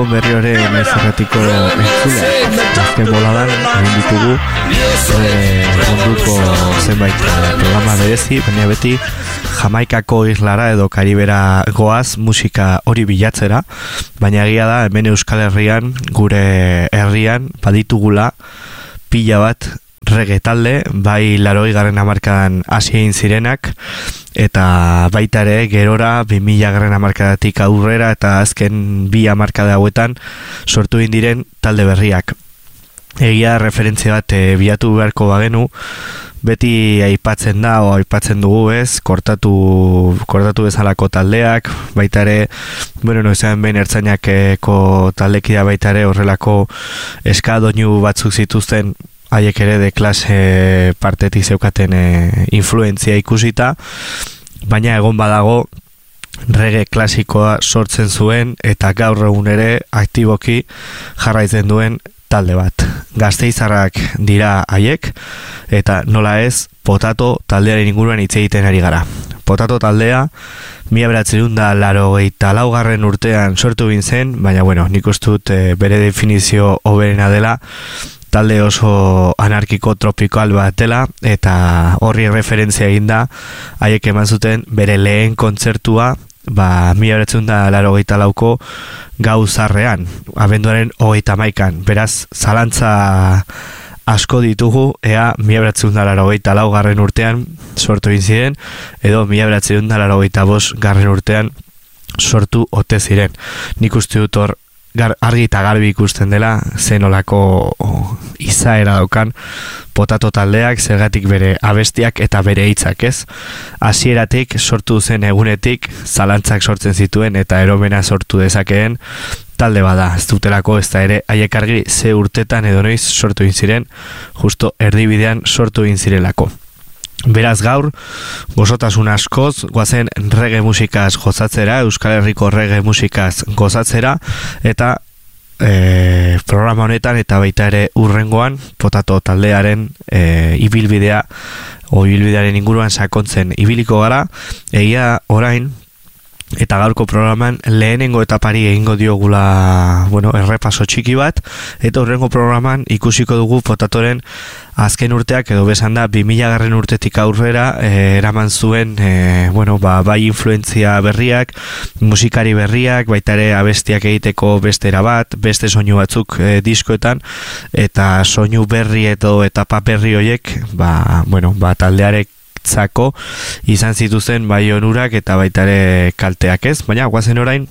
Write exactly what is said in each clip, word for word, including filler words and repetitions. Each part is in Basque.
Berri hori mezarratiko entzulea. Azken boladan, egin ditugu munduko zenbait programa berezi, baina beti Jamaikako islara edo Karibera goaz musika hori bilatzera, baina egia da hemen Euskal Herrian, gure herrian, baditugula pila bat reggae talde, bai larogei garren hamarkadan hasi egin zirenak, eta baita ere gerora bi mila garren hamarkadatik aurrera eta azken bi hamarkada hauetan sortu egin diren talde berriak. Egia referentzia bat e, bilatu beharko bagenu, beti aipatzen da o aipatzen dugu ez, kortatu, kortatu bezalako taldeak, baita ere, bueno, noizean behin ertzainako taldekidea baita ere horrelako eskadoinu batzuk zituzten, haiek ere de klase partetik zeukaten e, influentzia ikusita, baina egon badago reggae klasikoa sortzen zuen eta gaur egun ere aktiboki jarraitzen duen talde bat. Gasteizarrak dira haiek eta nola ez Potato taldearen inguruan hitz egiten ari gara. Potato taldea mila bederatziehun eta laurogeita laugarren urtean sortu egin zen, baina bueno, nik uste dut e, bere definizio hoberena dela, talde oso anarkiko tropikal bat dela, eta horri referentzia eginda haiek eman zuten bere lehen kontzertua ba, mila bederatziehun eta laurogeita lauko gau zarrean, abenduaren hogeita hamaikan. Beraz, zalantza asko ditugu, ea mila bederatziehun eta laurogeita laugarren urtean sortu egin ziren, edo mila bederatziehun eta laurogeita bost garren urtean sortu ote ziren. Nik uste dut hor Gar, argi eta garbi ikusten dela zenolako oh, izaera daukan Potato taldeak, zergatik bere abestiak eta bere hitzak, ez? Hasieratik sortu zen egunetik zalantzak sortzen zituen eta eromena sortu dezakeen talde bada, ez dutelako ez da ere haiek argi ze urtetan edo noiz sortu egin ziren, justo erdibidean sortu egin zirelako. Beraz gaur, gozotasun askoz, goazen reggae musikaz gozatzera, Euskal Herriko reggae musikaz gozatzera, eta e, programa honetan eta baita ere urrengoan, Potato taldearen e, ibilbidea, o ibilbidearen inguruan sakontzen ibiliko gara, egia orain, eta gaurko programan lehenengo etapari egingo diogula, bueno, errepaso txiki bat, eta horrengo programan ikusiko dugu Potatoren azken urteak, edo besan da bi mila garren urtetik aurrera eh, eraman zuen eh, bueno, ba, bai influentzia berriak, musikari berriak, baita ere abestiak egiteko bestera bat, beste soinu batzuk eh, diskoetan, eta soinu berri edo etapa berri horiek, ba, bueno, ba, taldearek zako izan zituzen bai onurak eta baita ere kalteak, ez? Baina guazen orain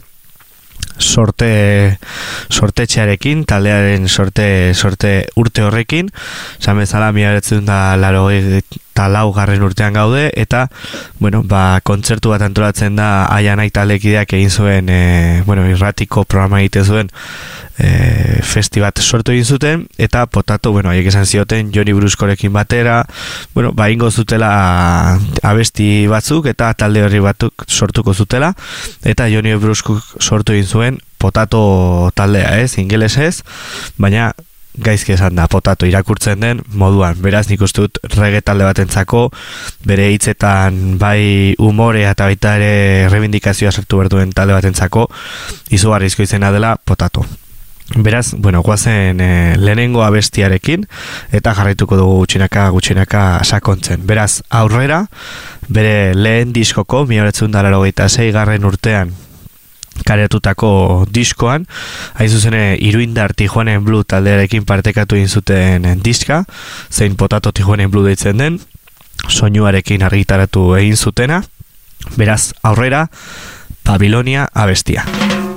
sorte sortetxearekin, taldearen sorte sorte urte horrekin, esan bezala mila bederatziehun eta laurogeita laugarren urtean gaude, eta bueno, ba, kontzertu bat antolatzen da Aia Nahi taldekideak egin zuen e, bueno, irratiko programa egiten zuen e, festi bat sortu egin zuten, eta Potato, bueno, haiek esan zioten Joni Bruskorekin batera, bueno, ba, ingo zutela abesti batzuk eta talde horri batzuk sortuko zutela, eta Joni Bruskok sortu egin zuen Potato taldea, ez, ingelesez, baina gaizki esan da, Potato irakurtzen den moduan. Beraz, nik uste dut reggae talde batentzako bere hitzetan bai umorea eta baita ere rebindikazioa sartu behar duen talde batentzako izugarrizko izena dela Potato. Beraz, bueno, guazen e, lehenengo abestiarekin eta jarraituko dugu gutxinaka gutxinaka sakontzen. Beraz, aurrera, bere lehen diskoko, mila bederatziehun eta laurogeita sei garren urtean kareatutako diskoan, hain zuzen Iruindar Tijuanen Blue taldearekin partekatu egin zuten diska, zein Potato Tijuanen Blue deitzen den, soinuarekin argitaratu egin zutena. Beraz, aurrera, Babilonia abestia.